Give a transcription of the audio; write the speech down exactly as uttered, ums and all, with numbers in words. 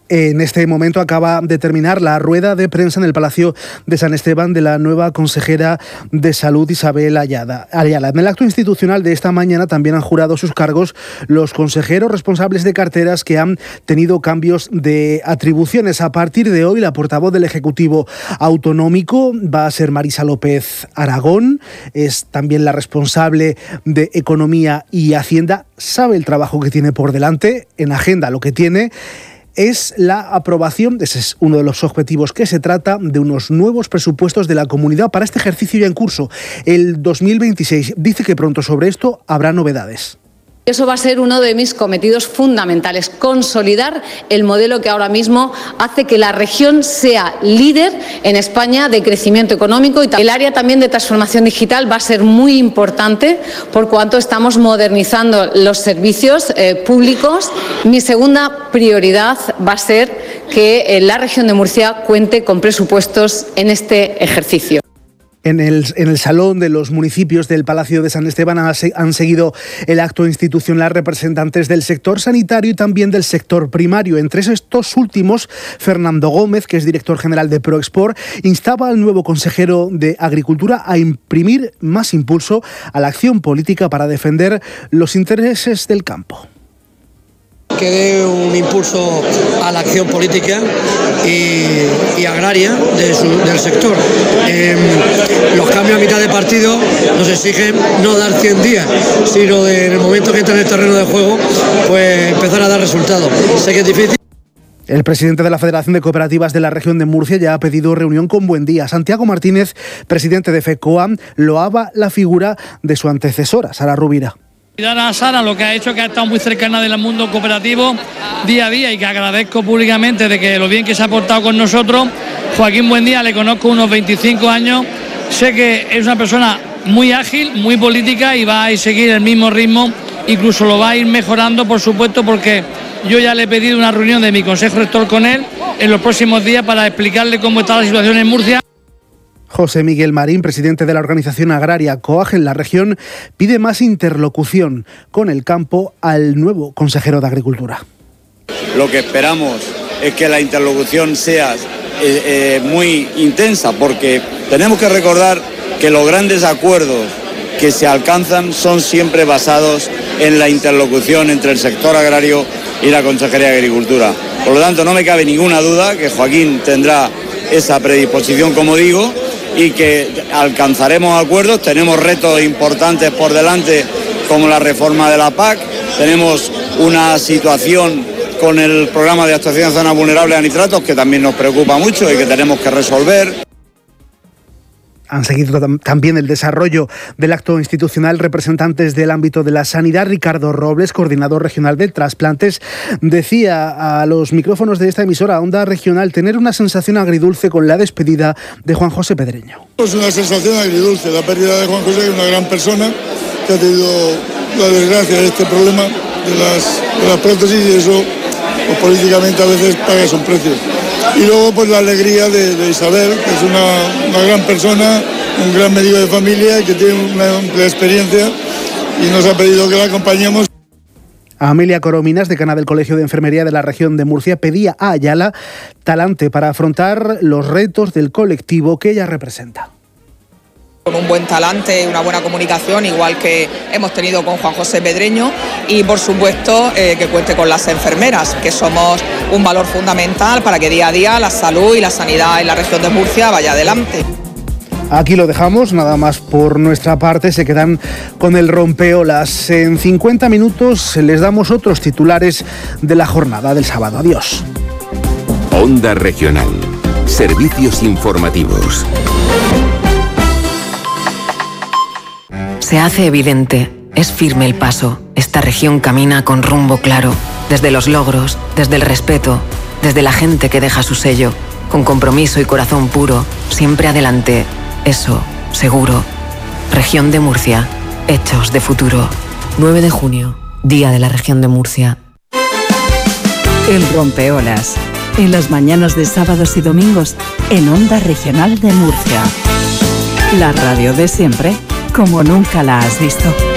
En este momento acaba de terminar la rueda de prensa en el Palacio de San Esteban de la nueva consejera de Salud, Isabel Ayala. En el acto institucional de esta mañana también han jurado sus cargos los consejeros responsables de carteras que han tenido cambios de atribuciones. A partir de hoy, la portavoz del Ejecutivo Autonómico va a ser Marisa López Aragón. Es también la responsable de Economía y Hacienda. Sabe el trabajo que tiene por delante. En agenda lo que tiene es la aprobación, ese es uno de los objetivos que se trata, de unos nuevos presupuestos de la comunidad para este ejercicio ya en curso, el dos mil veintiséis. Dice que pronto sobre esto habrá novedades. Eso va a ser uno de mis cometidos fundamentales, consolidar el modelo que ahora mismo hace que la región sea líder en España de crecimiento económico, y el área también de transformación digital va a ser muy importante por cuanto estamos modernizando los servicios eh, públicos. Mi segunda prioridad va a ser que eh, la región de Murcia cuente con presupuestos en este ejercicio. En el, en el Salón de los Municipios del Palacio de San Esteban han, han seguido el acto institucional representantes del sector sanitario y también del sector primario. Entre estos últimos, Fernando Gómez, que es director general de Proexport, instaba al nuevo consejero de Agricultura a imprimir más impulso a la acción política para defender los intereses del campo. Que dé un impulso a la acción política y, y agraria de su, del sector. Eh, los cambios a mitad de partido nos exigen no dar cien días, sino de, en el momento que entra en el terreno de juego, pues empezar a dar resultados. Sé que es difícil. El presidente de la Federación de Cooperativas de la región de Murcia ya ha pedido reunión con Buendía. Santiago Martínez, presidente de FECOA, loaba la figura de su antecesora, Sara Rubira. A Sara, lo que ha hecho, que ha estado muy cercana del mundo cooperativo día a día, y que agradezco públicamente de que lo bien que se ha portado con nosotros. Joaquín Buendía, le conozco unos veinticinco años, sé que es una persona muy ágil, muy política, y va a seguir el mismo ritmo, incluso lo va a ir mejorando, por supuesto, porque yo ya le he pedido una reunión de mi consejo rector con él en los próximos días para explicarle cómo está la situación en Murcia. José Miguel Marín, presidente de la organización agraria COAG en la región, pide más interlocución con el campo al nuevo consejero de Agricultura. Lo que esperamos es que la interlocución sea eh, eh, muy intensa, porque tenemos que recordar que los grandes acuerdos que se alcanzan son siempre basados en la interlocución entre el sector agrario y la Consejería de Agricultura. Por lo tanto, no me cabe ninguna duda que Joaquín tendrá esa predisposición, como digo, y que alcanzaremos acuerdos. Tenemos retos importantes por delante, como la reforma de la P A C, tenemos una situación con el programa de actuación de zonas vulnerables a nitratos que también nos preocupa mucho y que tenemos que resolver. Han seguido también el desarrollo del acto institucional representantes del ámbito de la sanidad. Ricardo Robles, coordinador regional de trasplantes, decía a los micrófonos de esta emisora Onda Regional tener una sensación agridulce con la despedida de Juan José Pedreño. Es una sensación agridulce, la pérdida de Juan José, que es una gran persona, que ha tenido la desgracia de este problema de las, de las prótesis, y eso pues, políticamente a veces paga un precio. Y luego pues la alegría de, de Isabel, que es una, una gran persona, un gran médico de familia, que tiene una amplia experiencia y nos ha pedido que la acompañemos. Amelia Corominas, decana del Colegio de Enfermería de la región de Murcia, pedía a Ayala talante para afrontar los retos del colectivo que ella representa. Con un buen talante y una buena comunicación, igual que hemos tenido con Juan José Pedreño, y por supuesto eh, que cuente con las enfermeras, que somos un valor fundamental para que día a día la salud y la sanidad en la región de Murcia vaya adelante. Aquí lo dejamos, nada más por nuestra parte. Se quedan con el rompeolas. En cincuenta minutos les damos otros titulares de la jornada del sábado. Adiós. Onda Regional. Servicios informativos. Se hace evidente, es firme el paso. Esta región camina con rumbo claro, desde los logros, desde el respeto, desde la gente que deja su sello, con compromiso y corazón puro, siempre adelante. Eso, seguro. Región de Murcia, hechos de futuro. nueve de junio, Día de la Región de Murcia. El rompeolas, en las mañanas de sábados y domingos, en Onda Regional de Murcia. La radio de siempre, como nunca la has visto.